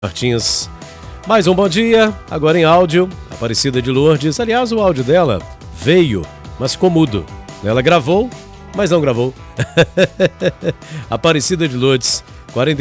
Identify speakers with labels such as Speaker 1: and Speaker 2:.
Speaker 1: Martins. Mais um bom dia, agora em áudio, Aparecida de Lourdes. Aliás, o áudio dela veio, mas ficou mudo. Ela gravou, mas não gravou. Aparecida de Lourdes, 40